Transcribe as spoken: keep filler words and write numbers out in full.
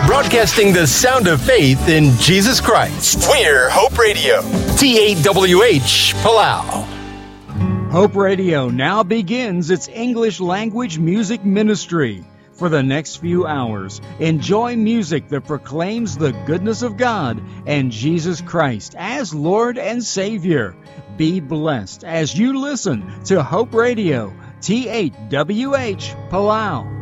Broadcasting the sound of faith in Jesus Christ. We're Hope Radio. T A W H, Palau. Hope Radio now begins its English language music ministry. For the next few hours, enjoy music that proclaims the goodness of God and Jesus Christ as Lord and Savior. Be blessed as you listen to Hope Radio, T A W H, Palau.